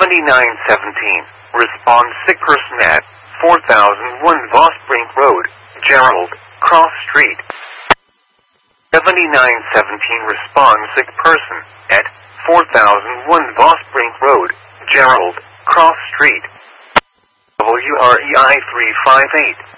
7917. Respond sick person at 4001 Vosbrink Road, Gerald, Cross Street. 7917. Respond sick person at 4001 Vosbrink Road, Gerald, Cross Street. WREI 358.